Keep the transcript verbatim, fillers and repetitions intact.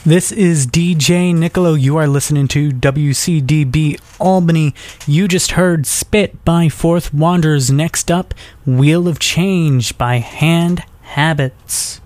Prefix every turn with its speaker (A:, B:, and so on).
A: This is D J Nicolo. You are listening to W C D B Albany. You just heard Spit by Fourth Wanderers. Next up, Wheel of Change by Hand Habits.